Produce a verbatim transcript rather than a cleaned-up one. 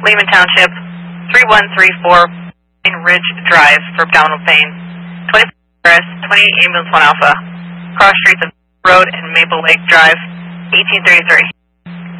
Lehman Township, three one three four Pine Ridge Drive for abdominal pain. twenty-four twenty-eight Ambulance one Alpha. Cross streets of Road and Maple Lake Drive, eighteen thirty-three.